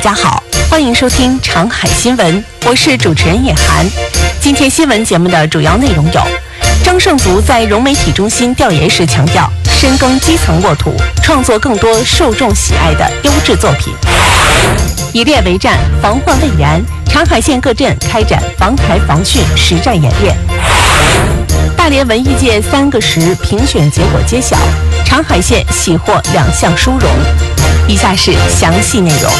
大家好，欢迎收听长海新闻，我是主持人叶涵。今天新闻节目的主要内容有：张胜族在融媒体中心调研时强调，深耕基层沃土，创作更多受众喜爱的优质作品；以猎为战，防患未然，长海县各镇开展防台防汛实战演练；大连文艺界3个10评选结果揭晓，长海县喜获2项殊荣。以下是详细内容。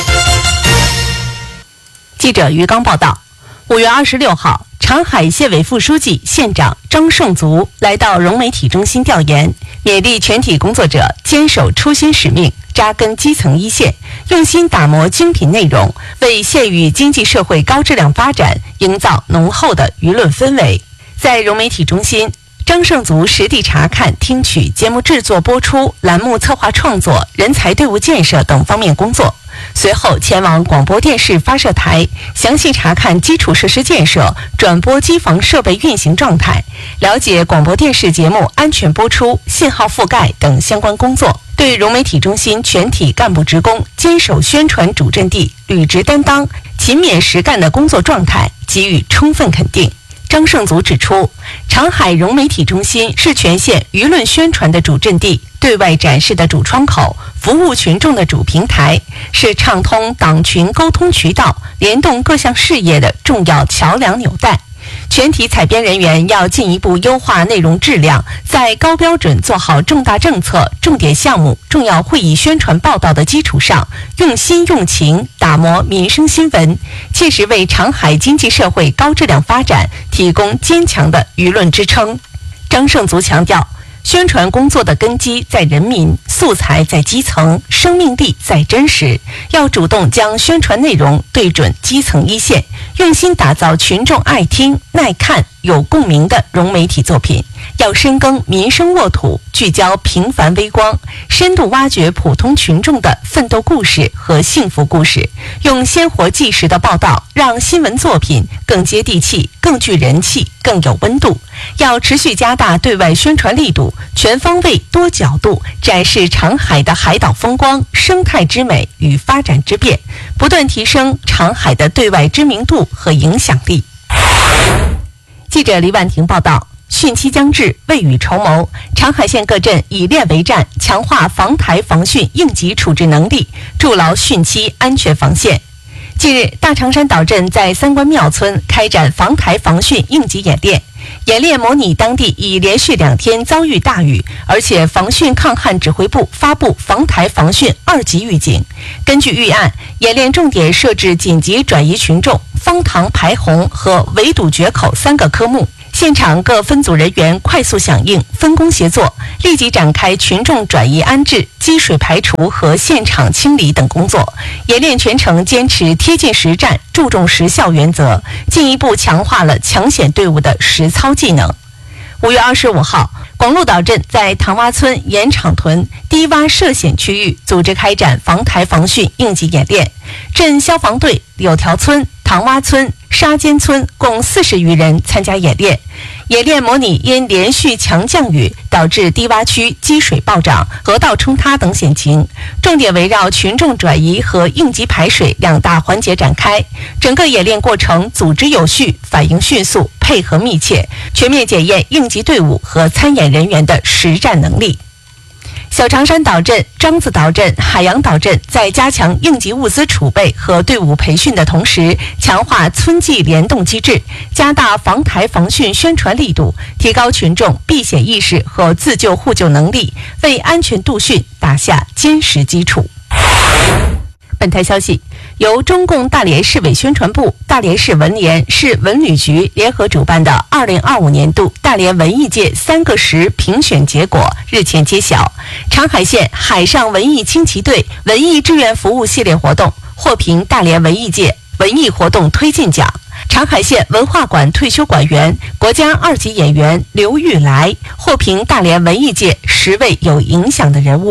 记者于刚报道，5月26号，长海县委副书记、县长张胜族来到融媒体中心调研，勉励全体工作者坚守初心使命，扎根基层一线，用心打磨精品内容，为县域经济社会高质量发展营造浓厚的舆论氛围。在融媒体中心，张胜族实地查看、听取节目制作、播出、栏目策划创作、人才队伍建设等方面工作。随后前往广播电视发射台，详细查看基础设施建设、转播机房设备运行状态，了解广播电视节目安全播出、信号覆盖等相关工作。对融媒体中心全体干部职工坚守宣传主阵地、履职担当、勤勉实干的工作状态给予充分肯定。张胜族指出，长海融媒体中心是全县舆论宣传的主阵地，对外展示的主窗口，服务群众的主平台，是畅通党群沟通渠道、联动各项事业的重要桥梁纽带。全体采编人员要进一步优化内容质量，在高标准做好重大政策、重点项目、重要会议宣传报道的基础上，用心用情打磨民生新闻，切实为长海经济社会高质量发展提供坚强的舆论支撑。张胜族强调，宣传工作的根基在人民，素材在基层，生命力在真实。要主动将宣传内容对准基层一线，用心打造群众爱听、耐看、有共鸣的融媒体作品。要深耕民生沃土，聚焦平凡微光，深度挖掘普通群众的奋斗故事和幸福故事，用鲜活纪实的报道让新闻作品更接地气、更具人气、更有温度。要持续加大对外宣传力度，全方位多角度展示长海的海岛风光、生态之美与发展之变，不断提升长海的对外知名度和影响力。记者李婉婷报道，汛期将至，未雨绸缪，长海县各镇以猎为战，强化防台防汛应急处置能力，筑牢汛期安全防线。近日，大长山岛镇在三官庙村开展防台防汛应急演练。演练模拟当地已连续2天遭遇大雨，而且防汛抗旱指挥部发布防台防汛2级预警。根据预案，演练重点设置紧急转移群众、方塘排洪和围堵决口3个科目。现场各分组人员快速响应，分工协作，立即展开群众转移安置、积水排除和现场清理等工作。演练全程坚持贴近实战、注重实效原则，进一步强化了抢险队伍的实操技能。5月25号，广鹿岛镇在塘洼村盐场屯低洼涉险区域组织开展防台防汛应急演练，镇消防队、柳条村、塘洼村、沙尖村共40余人参加演练。演练模拟因连续强降雨导致低洼区积水暴涨、河道冲塌等险情，重点围绕群众转移和应急排水2大环节展开。整个演练过程组织有序、反应迅速、配合密切，全面检验应急队伍和参演人员的实战能力。小长山岛镇、獐子岛镇、海洋岛镇在加强应急物资储备和队伍培训的同时，强化村际联动机制，加大防台防汛宣传力度，提高群众避险意识和自救互救能力，为安全度汛打下坚实基础。本台消息，由中共大连市委宣传部、大连市文联、市文旅局联合主办的2025年度大连文艺界3个10评选结果日前揭晓，长海县海上文艺轻骑队文艺志愿服务系列活动获评大连文艺界文艺活动推进奖。长海县文化馆退休馆员、国家2级演员刘玉来获评大连文艺界10位有影响的人物。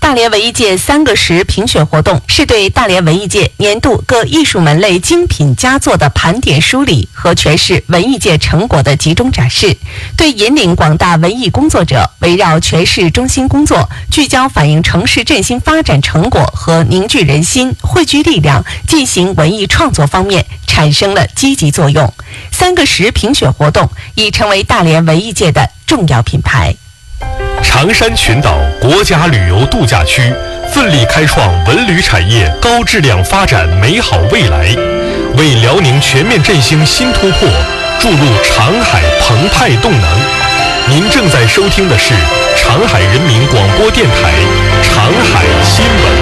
大连文艺界3个10评选活动是对大连文艺界年度各艺术门类精品佳作的盘点梳理和诠释文艺界成果的集中展示，对引领广大文艺工作者围绕诠释中心工作，聚焦反映城市振兴发展成果和凝聚人心、汇聚力量进行文艺创作方面产生了积极作用。3个10评选活动已成为大连文艺界的重要品牌。 长山群岛国家旅游度假区奋力开创文旅产业高质量发展美好未来，为辽宁全面振兴新突破注入长海澎湃动能。您正在收听的是长海人民广播电台长海新闻。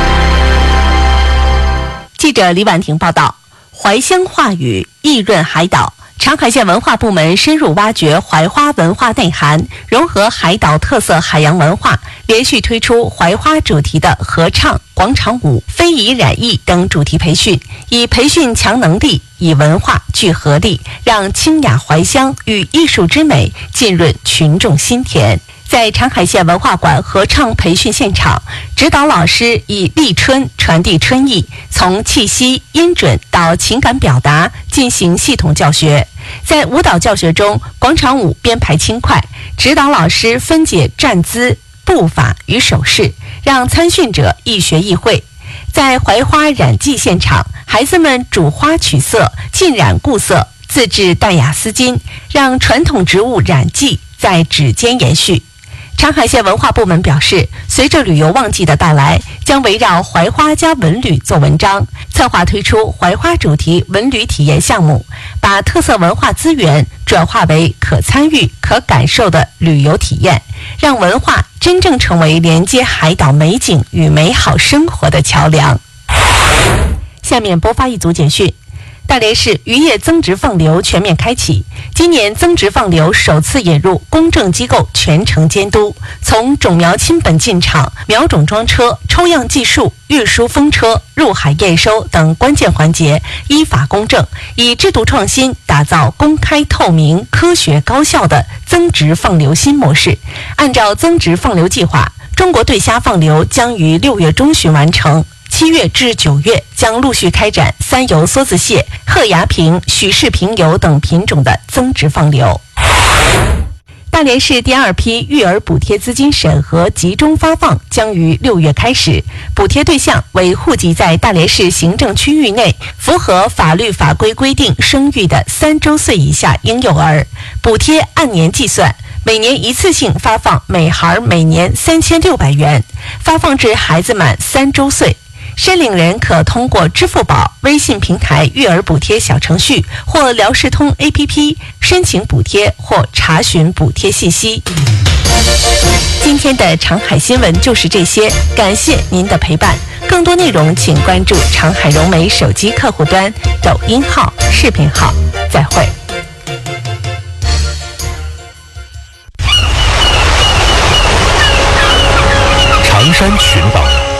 记者李婉婷报道，怀乡话语，意润海岛。长海县文化部门深入挖掘槐花文化内涵，融合海岛特色海洋文化，连续推出槐花主题的合唱、广场舞、非遗染艺等主题培训，以培训强能力，以文化聚合力，让清雅怀乡与艺术之美浸润群众心田。在长海县文化馆合唱培训现场，指导老师以立春传递春意，从气息、音准到情感表达进行系统教学。在舞蹈教学中，广场舞编排轻快，指导老师分解站姿、步伐与手势，让参训者一学一会。在槐花染剂现场，孩子们主花取色，浸染固色，自制淡雅丝巾，让传统植物染剂在指尖延续。长海县文化部门表示，随着旅游旺季的到来，将围绕槐花加文旅做文章，策划推出槐花主题文旅体验项目，把特色文化资源转化为可参与、可感受的旅游体验，让文化真正成为连接海岛美景与美好生活的桥梁。下面播发一组简讯。大连市渔业增值放流全面开启，今年增值放流首次引入公证机构全程监督，从种苗亲本进场、苗种装车、抽样计数、运输封车、入海验收等关键环节依法公证，以制度创新打造公开透明、科学高效的增值放流新模式。按照增值放流计划，中国对虾放流将于6月中旬完成。7月至9月将陆续开展三油梭子蟹、褐牙平、许氏平油等品种的增值放流。大连市第2批育儿补贴资金审核集中发放将于6月开始，补贴对象为户籍在大连市行政区域内、符合法律法规规定生育的3周岁以下婴幼儿，补贴按年计算，每年一次性发放每孩每年3600元，发放至孩子满3周岁。申领人可通过支付宝、微信平台育儿补贴小程序或辽视通 APP 申请补贴或查询补贴信息。今天的长海新闻就是这些，感谢您的陪伴。更多内容请关注长海融媒手机客户端、抖音号、视频号。再会。 长山群